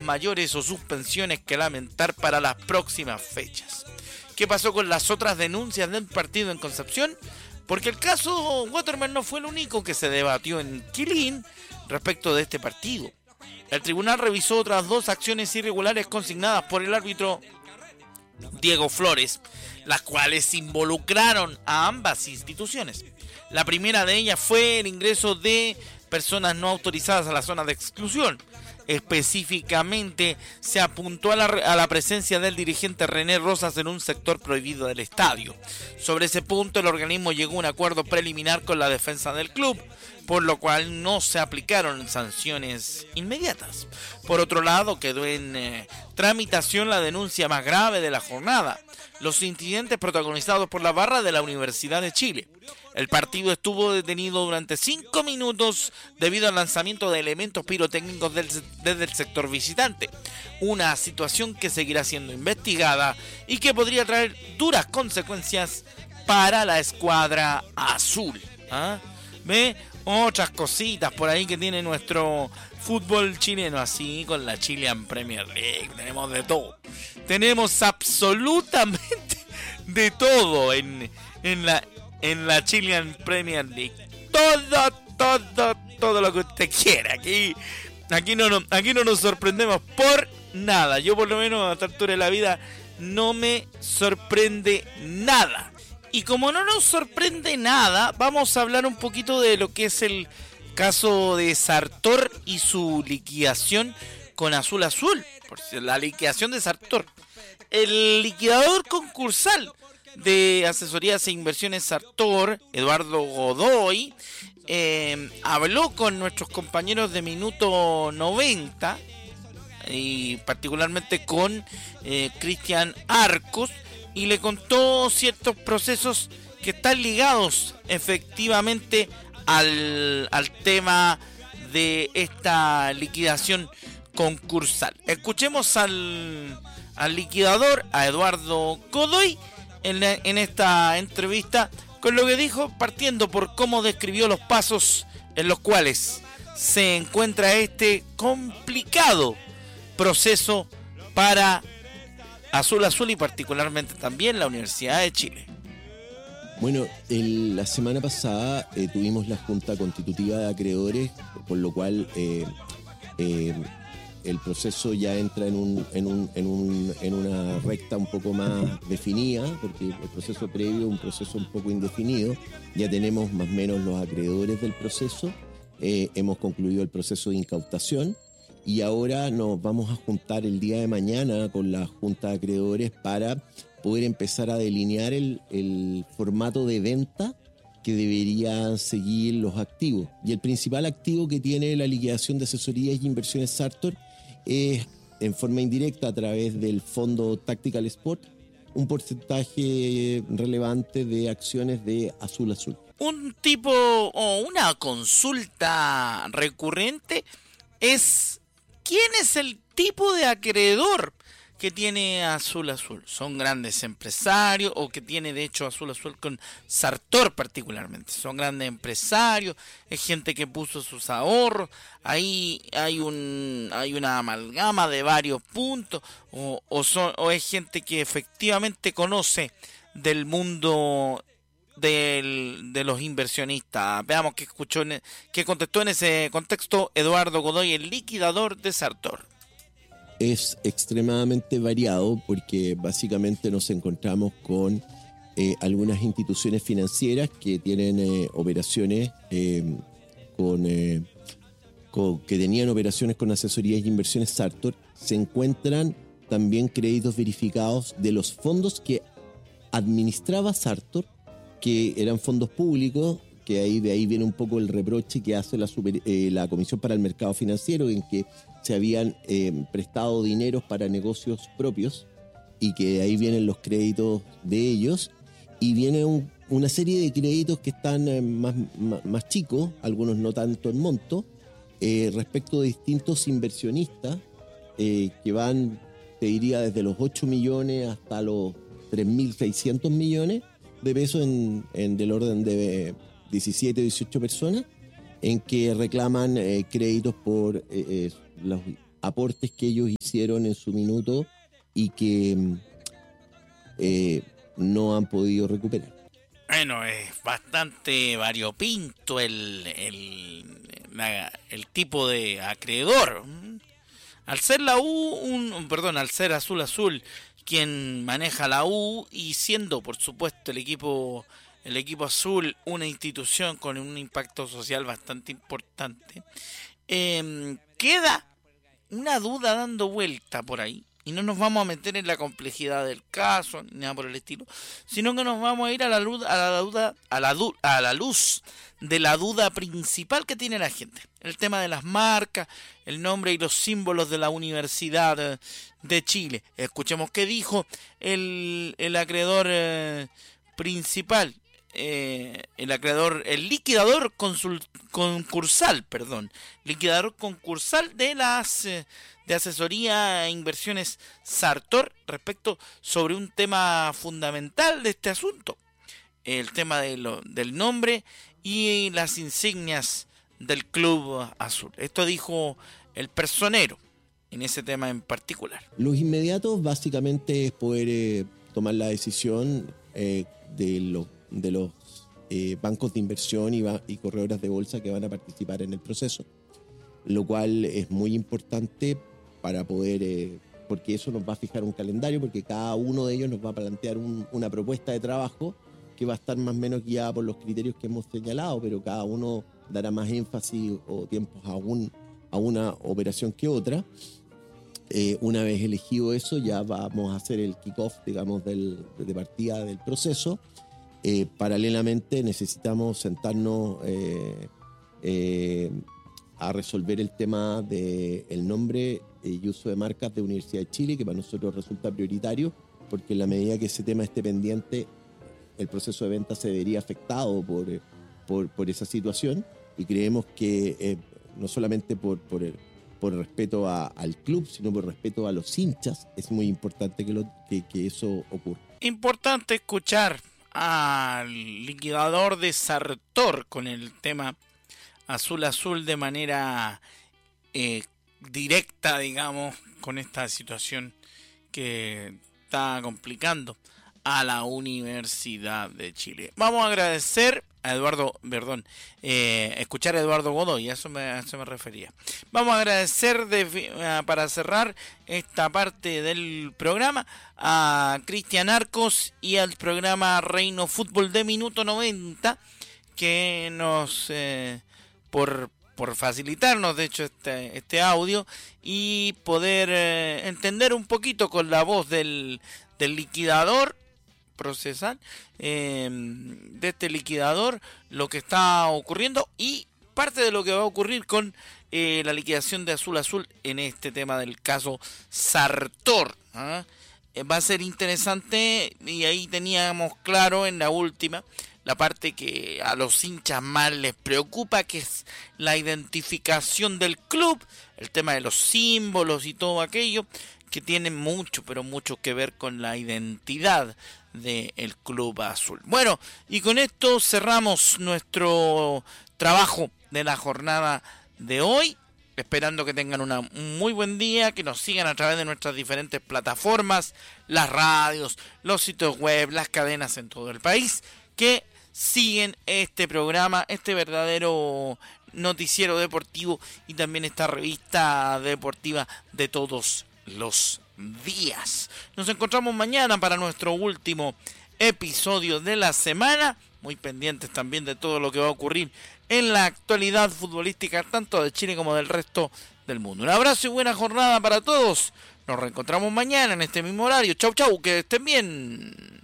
mayores o suspensiones que lamentar para las próximas fechas. ¿Qué pasó con las otras denuncias del partido en Concepción? Porque el caso Waterman no fue el único que se debatió en Quilín respecto de este partido. El tribunal revisó otras 2 acciones irregulares consignadas por el árbitro Diego Flores, las cuales involucraron a ambas instituciones. La primera de ellas fue el ingreso de personas no autorizadas a la zona de exclusión. Específicamente se apuntó a la presencia del dirigente René Rosas en un sector prohibido del estadio. Sobre ese punto el organismo llegó a un acuerdo preliminar con la defensa del club, por lo cual no se aplicaron sanciones inmediatas. Por otro lado, quedó en tramitación la denuncia más grave de la jornada: los incidentes protagonizados por la barra de la Universidad de Chile. El partido estuvo detenido durante 5 minutos debido al lanzamiento de elementos pirotécnicos desde el sector visitante. Una situación que seguirá siendo investigada y que podría traer duras consecuencias para la escuadra azul. ¿Ve? Otras cositas por ahí que tiene nuestro fútbol chileno, así con la Chilean Premier League. Tenemos de todo. Tenemos absolutamente de todo en la Chilean Premier League. Todo lo que usted quiera. Aquí no nos sorprendemos por nada. Yo por lo menos a esta altura de la vida no me sorprende nada. Y como no nos sorprende nada, vamos a hablar un poquito de lo que es el caso de Sartor y su liquidación con Azul Azul. La liquidación de Sartor. El liquidador concursal de asesorías e inversiones Sartor, Eduardo Godoy, habló con nuestros compañeros de Minuto 90 y particularmente con Cristian Arcos, y le contó ciertos procesos que están ligados efectivamente al tema de esta liquidación concursal. Escuchemos al liquidador, a Eduardo Godoy, en esta entrevista, con lo que dijo, partiendo por cómo describió los pasos en los cuales se encuentra este complicado proceso para Azul Azul y particularmente también la Universidad de Chile. Bueno, la semana pasada tuvimos la Junta Constitutiva de Acreedores, por lo cual el proceso ya entra en una recta un poco más definida, porque el proceso previo es un proceso un poco indefinido. Ya tenemos más o menos los acreedores del proceso, hemos concluido el proceso de incautación y ahora nos vamos a juntar el día de mañana con la Junta de Acreedores para poder empezar a delinear el formato de venta que deberían seguir los activos. Y el principal activo que tiene la liquidación de asesorías y inversiones Sartor es, en forma indirecta, a través del fondo Tactical Sport, un porcentaje relevante de acciones de Azul Azul. Un tipo o una consulta recurrente es: ¿quién es el tipo de acreedor que tiene Azul Azul? ¿Son grandes empresarios o que tiene de hecho Azul Azul con Sartor particularmente? ¿Son grandes empresarios? ¿Es gente que puso sus ahorros? Ahí hay una amalgama de varios puntos, o es gente que efectivamente conoce del mundo de los inversionistas. Veamos qué contestó en ese contexto Eduardo Godoy, el liquidador de Sartor. Es extremadamente variado porque básicamente nos encontramos con algunas instituciones financieras que tienen operaciones que tenían operaciones con asesorías y inversiones Sartor. Se encuentran también créditos verificados de los fondos que administraba Sartor, que eran fondos públicos, que de ahí viene un poco el reproche que hace la Comisión para el Mercado Financiero, en que se habían prestado dineros para negocios propios y que de ahí vienen los créditos de ellos, y viene una serie de créditos que están más chicos, algunos no tanto en monto, respecto de distintos inversionistas que van, te diría, desde los 8 millones hasta los 3.600 millones de pesos del orden de 17 o 18 personas, en que reclaman créditos por aportes que ellos hicieron en su minuto y que no han podido recuperar. Bueno, es bastante variopinto el tipo de acreedor. Al ser la U, al ser Azul quien maneja la U y siendo por supuesto el equipo azul una institución con un impacto social bastante importante, queda una duda dando vuelta por ahí. Y no nos vamos a meter en la complejidad del caso ni nada por el estilo, sino que nos vamos a ir a la luz de la duda principal que tiene la gente. El tema de las marcas, el nombre y los símbolos de la Universidad de Chile. Escuchemos qué dijo el acreedor principal, el liquidador concursal de las de asesoría e inversiones Sartor respecto sobre un tema fundamental de este asunto, el tema del nombre y las insignias del Club Azul. Esto dijo el personero en ese tema en particular. Los inmediatos básicamente es poder tomar la decisión de los bancos de inversión y corredoras de bolsa que van a participar en el proceso, lo cual es muy importante para poder, porque eso nos va a fijar un calendario, porque cada uno de ellos nos va a plantear una propuesta de trabajo que va a estar más o menos guiada por los criterios que hemos señalado, pero cada uno dará más énfasis o tiempos a una operación que otra. Una vez elegido eso, ya vamos a hacer el kickoff, digamos, de partida del proceso. Paralelamente necesitamos sentarnos a resolver el tema del nombre y uso de marcas de Universidad de Chile, que para nosotros resulta prioritario, porque en la medida que ese tema esté pendiente, el proceso de venta se vería afectado por esa situación, y creemos que no solamente por respeto al club, sino por respeto a los hinchas, es muy importante que eso ocurra. Importante escuchar al liquidador de Sartor con el tema azul de manera directa, digamos, con esta situación que está complicando a la Universidad de Chile. Vamos a agradecer a escuchar a Eduardo Godoy, a eso me refería. Vamos a agradecer para cerrar esta parte del programa a Cristian Arcos y al programa Reino Fútbol de Minuto 90, que nos por facilitarnos de hecho este audio y poder entender un poquito con la voz del liquidador procesal, de este liquidador, lo que está ocurriendo y parte de lo que va a ocurrir con la liquidación de Azul en este tema del caso Sartor. Va a ser interesante, y ahí teníamos claro en la última la parte que a los hinchas más les preocupa, que es la identificación del club, el tema de los símbolos y todo aquello que tiene mucho, pero mucho que ver con la identidad del Club Azul. Bueno, y con esto cerramos nuestro trabajo de la jornada de hoy, esperando que tengan un muy buen día, que nos sigan a través de nuestras diferentes plataformas, las radios, los sitios web, las cadenas en todo el país, que siguen este programa, este verdadero noticiero deportivo y también esta revista deportiva de todos los días. Nos encontramos mañana para nuestro último episodio de la semana, muy pendientes también de todo lo que va a ocurrir en la actualidad futbolística tanto de Chile como del resto del mundo. Un abrazo y buena jornada para todos. Nos reencontramos mañana en este mismo horario. Chau, que estén bien.